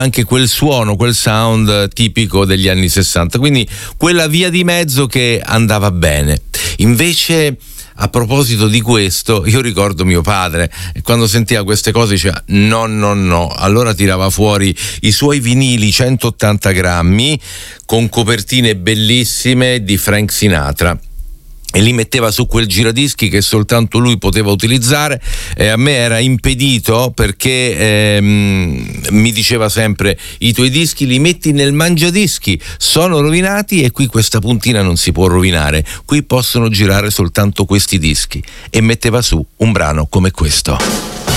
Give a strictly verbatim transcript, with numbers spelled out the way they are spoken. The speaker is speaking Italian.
anche quel suono, quel sound tipico degli anni sessanta, quindi quella via di mezzo che andava bene. Invece, a proposito di questo, io ricordo mio padre, quando sentiva queste cose diceva no, no, no, allora tirava fuori i suoi vinili centottanta grammi con copertine bellissime di Frank Sinatra e li metteva su quel giradischi che soltanto lui poteva utilizzare, e a me era impedito perché ehm, mi diceva sempre: i tuoi dischi li metti nel mangiadischi, sono rovinati e qui questa puntina non si può rovinare, qui possono girare soltanto questi dischi, e metteva su un brano come questo.